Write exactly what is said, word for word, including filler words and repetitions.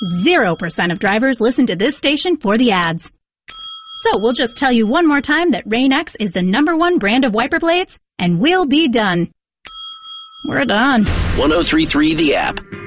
Zero percent of drivers listen to this station for the ads. So we'll just tell you one more time that Rain-X is the number one brand of wiper blades, and we'll be done. We're done. one oh three point three The App.